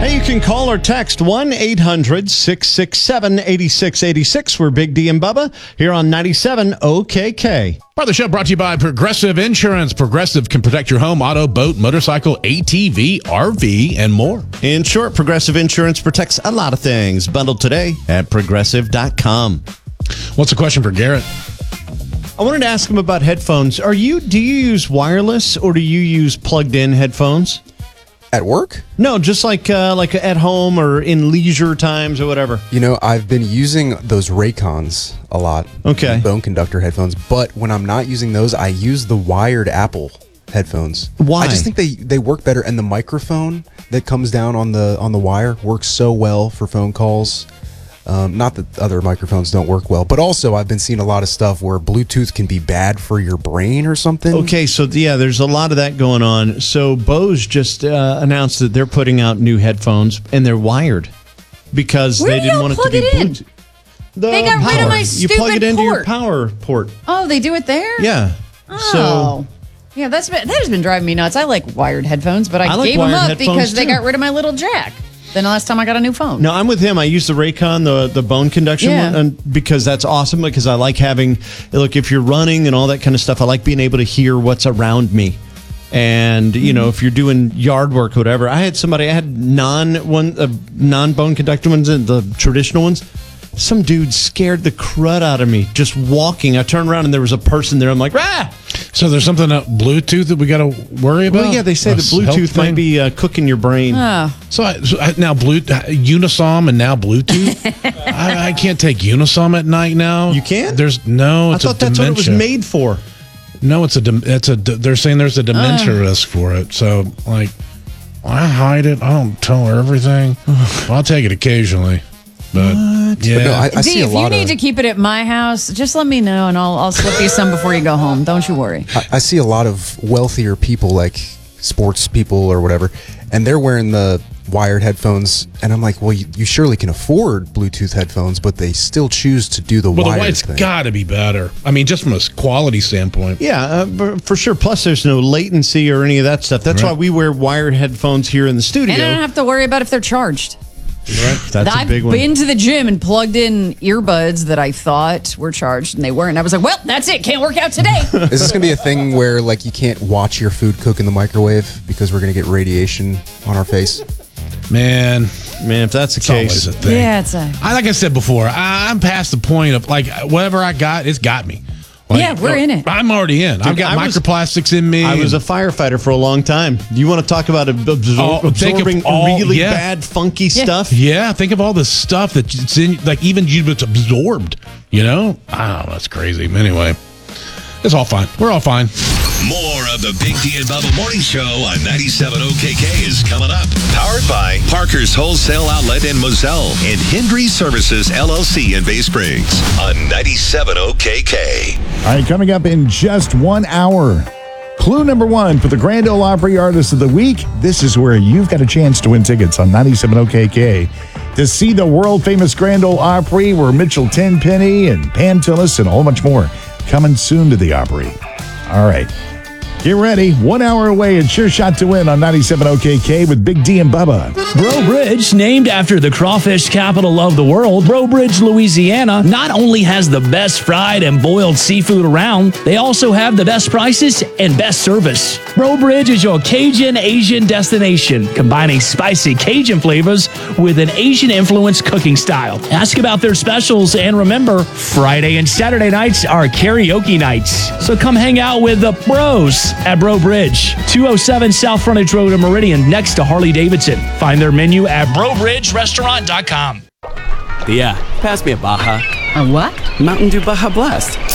Hey, you can call or text 1-800-667-8686. We're Big D and Bubba here on 97 OKK. Part of the show brought to you by Progressive Insurance. Progressive can protect your home, auto, boat, motorcycle, ATV, RV, and more. In short, Progressive Insurance protects a lot of things. Bundled today at progressive.com. What's the question for Garrett? I wanted to ask him about headphones. Do you use wireless or do you use plugged-in headphones? At work? No, just like at home or in leisure times or whatever. You know, I've been using those Raycons a lot. Okay. Bone conductor headphones. But when I'm not using those, I use the wired Apple headphones. Why? I just think they work better, and the microphone that comes down on the wire works so well for phone calls. Not that other microphones don't work well, but also I've been seeing a lot of stuff where Bluetooth can be bad for your brain or something. Okay, so yeah, there's a lot of that going on. So Bose just announced that they're putting out new headphones, and they're wired because Where they do didn't y'all want it to plug be it in? Bluetooth. They got rid of my You plug it stupid into your port. power port. Oh, they do it there? Yeah. Oh. Yeah, that has been driving me nuts. I like wired headphones, but I like gave them wired up headphones, because they too. got rid of my little jack. Then the last time I got a new phone. No, I'm with him. I use the Raycon, the bone conduction Yeah. one, and because that's awesome. Because I like having, look, if you're running and all that kind of stuff, I like being able to hear what's around me. And you know, if you're doing yard work, or whatever, I had non-bone conductor ones and the traditional ones. Some dude scared the crud out of me just walking. I turned around and there was a person there. I'm like, ah! So there's something Bluetooth that we got to worry about? Well, yeah, they say A the Bluetooth health might be cooking your brain. Oh. So now Unisom and now Bluetooth. I can't take Unisom at night now. You can't? It's I thought that's what it was dementia. made for. No, they're saying there's a dementia risk for it. So like, I hide it. I don't tell her everything. I'll take it occasionally. But yeah, But no, I D, see a if lot you need of to keep it at my house, just let me know and I'll slip you some before you go home. Don't you worry. I see a lot of wealthier people, like sports people or whatever, and they're wearing the wired headphones, and I'm like, well, you surely can afford Bluetooth headphones, but they still choose to do the wired it's thing. got to be better. I mean, just from a quality standpoint. Yeah, for sure. Plus, there's no latency or any of that stuff. That's Right. why we wear wired headphones here in the studio. And I don't have to worry about if they're charged. Right. That's I've a big one. been to the gym and plugged in earbuds that I thought were charged and they weren't. And I was like, well, that's it. Can't work out today. Is this going to be a thing where, like, you can't watch your food cook in the microwave because we're going to get radiation on our face? Man, if that's the it's case. always a thing. Yeah, it's a... Like I said before, I'm past the point of like whatever I got, it's got me. Like, Yeah, we're in it. I'm already in. I've got microplastics in me. I was a firefighter for a long time. You want to talk about think of absorbing all- really yeah. bad, funky stuff? Yeah, think of all the stuff that's in, like even it's absorbed. You know, oh, that's crazy. Anyway, it's all fine. We're all fine. More of the Big D and Bubba Morning Show on 97 OKK is coming up. Powered by Parker's Wholesale Outlet in Moselle and Hendry Services LLC in Bay Springs on 97 OKK. All right, coming up in just 1 hour. Clue number 1 for the Grand Ole Opry Artist of the Week. This is where you've got a chance to win tickets on 97 OKK to see the world-famous Grand Ole Opry, where Mitchell Tenpenny and Pam Tillis and a whole bunch more coming soon to the Opry. All right. Get ready. 1 hour away. It's your shot to win on 97 OKK with Big D and Bubba. Breaux Bridge, named after the crawfish capital of the world, Breaux Bridge, Louisiana, not only has the best fried and boiled seafood around, they also have the best prices and best service. Breaux Bridge is your Cajun Asian destination, combining spicy Cajun flavors with an Asian-influenced cooking style. Ask about their specials, and remember, Friday and Saturday nights are karaoke nights. So come hang out with the Bros at Breaux Bridge, 207 South Frontage Road in Meridian, next to Harley-Davidson. Find their menu at BreauBridgeRestaurant.com. Yeah, pass me a Baja. A what? Mountain Dew Baja Blast.